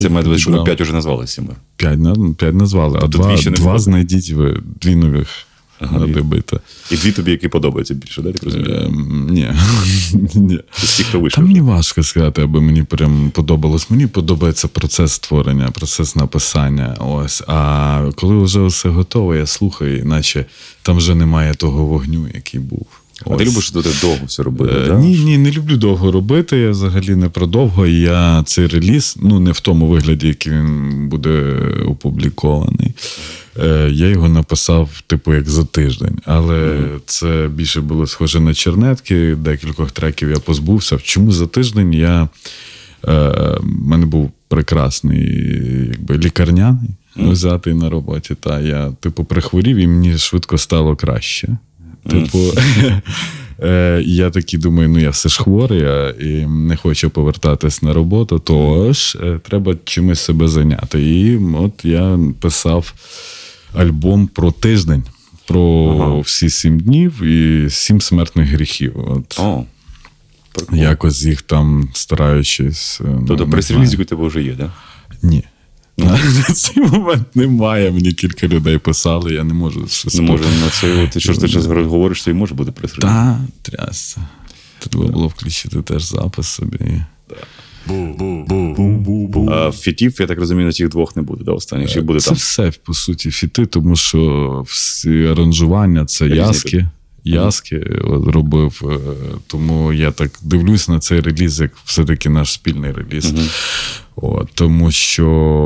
Це має довести, що ви 5 уже назвали сімер. 5 назвали, а Тобто 2 знайдіть ви, 2 нових. І 2 тобі, які подобаються більше, так розумію? Ні. Всі, хто вийшов. Та мені важко сказати, аби мені прям подобалось. Мені подобається процес створення, процес написання. Ось. А коли вже все готове, я слухаю, іначе там вже немає того вогню, який був. А ти любиш тут довго все робити? Ні, не люблю довго робити, я взагалі не про довго. Я цей реліз, не в тому вигляді, який він буде опублікований. Я його написав, типу, як за тиждень. Але це більше було схоже на чернетки, декількох треків я позбувся. Чому за тиждень в мене був прекрасний лікарняний взятий на роботі. Та я, прихворів і мені швидко стало краще. Я такий думаю, я все ж хворий і не хочу повертатись на роботу, тож треба чимось себе зайняти. І от я писав альбом про тиждень, про всі 7 днів і 7 смертних гріхів. Якось їх там стараючись... Тобто прес-реліз у тебе вже є, так? Ні. На цей момент немає, мені кілька людей писали, я не можу щось... Не можу на це, ти що ж ти зараз говориш, що і може бути прес-реліз? Так, трясся. Треба було включити теж запис собі. А фітів, я так розумію, на цих 2 не буде, да, останніх? Чи буде це там? все, по суті, фіти, тому що всі аранжування, це Яски робив, тому я так дивлюсь на цей реліз, як все-таки наш спільний реліз. Тому що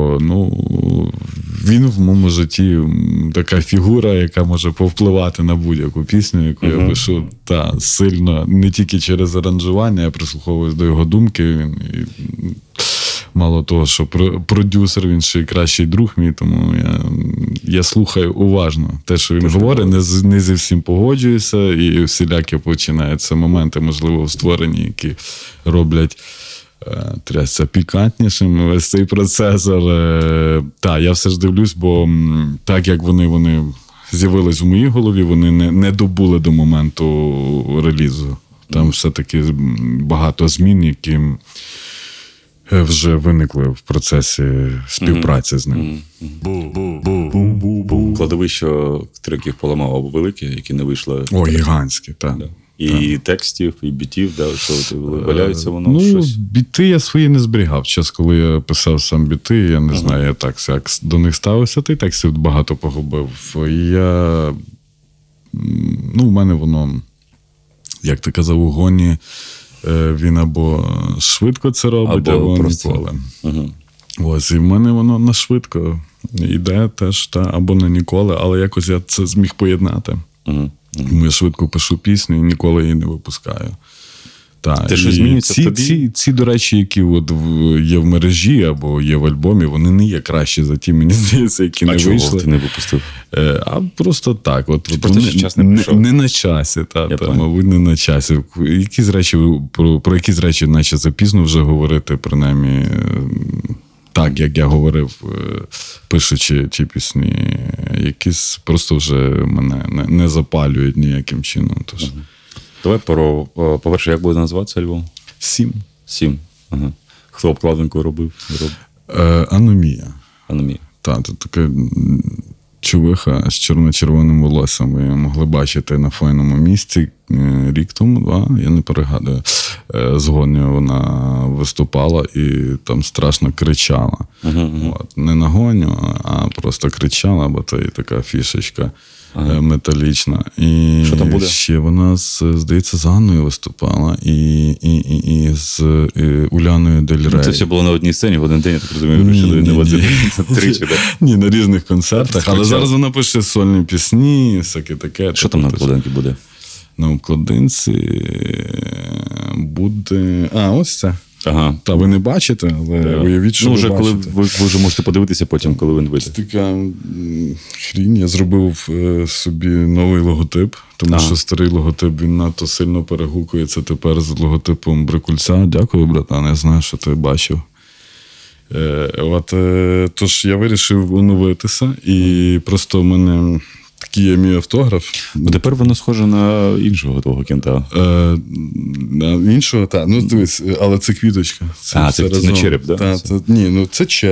він в моєму житті така фігура, яка може повпливати на будь-яку пісню, яку я пишу, сильно, не тільки через аранжування, я прислуховуюсь до його думки, мало того, що продюсер, він ще й кращий друг мій, тому я слухаю уважно те, що він говорить, не зі всім погоджуюся, і всілякі починаються моменти, можливо, в створенні, які роблять трясся пікантнішим весь цей процес, але я все ж дивлюсь, бо так, як вони з'явились в моїй голові, вони не добули до моменту релізу. Там все-таки багато змін, які вже виникли в процесі співпраці з ним. Кладовище треків поламав або велике, які не вийшли? Гігантські, так. І текстів, і бітів, що валяється воно щось? Біти я свої не зберігав. Час, коли я писав сам біти, я не знаю, я так як до них ставився, та й текстів багато погубив. В мене воно, як ти казав, у гоні, він або швидко це робить, або ніколи. Ось, і в мене воно на швидко йде теж, або на ніколи, але якось я це зміг поєднати. Я швидко пишу пісню і ніколи її не випускаю. Те, що змінюється в тобі? Ці, до речі, які є в мережі або є в альбомі, вони не є кращі за ті, мені здається, які не вийшли. А чого ти не випустив? А просто так. Просто час не прийшов? Не на часі, мабуть, не на часі. Про якісь речі, наче запізно вже говорити, принаймні, так, як я говорив, пишучи ті пісні, якісь просто вже мене не запалюють ніяким чином. Тож. Давай по-перше, як буде називатися альбом? 7. Хто обкладинку робив? Аномія. Аномія. Так, це така чувиха з чорно-червоним волоссям. Ви могли бачити на файному місці рік тому, я не перегадую. З Гонею вона виступала і там страшно кричала. Не на Гоню, а просто кричала, бо це і така фішечка металічна. І що там буде? Ще вона, здається, з Ганною виступала і з Уляною Дель Рей. Це все було на одній сцені в один день, я так розумію, вирішили не возити тричі. Ні, на різних концертах. Але зараз вона пише сольні пісні, всяке таке. Що там на обкладинці буде? На обкладинці буде... ось це. Та ви не бачите, але уявіть, що ви бачите. Коли ви вже можете подивитися потім, коли він вийде. Це така хрінь. Я зробив собі новий логотип, тому що старий логотип, він надто сильно перегукується тепер з логотипом Брикульця. Дякую, братан, я знаю, що ти бачив. Тож я вирішив оновитися, і просто в мене... Такий є мій автограф. Тепер воно схоже на іншого твого кента. Іншого, так. Дивись, але це квіточка. Це не череп, так? Ні, це череп.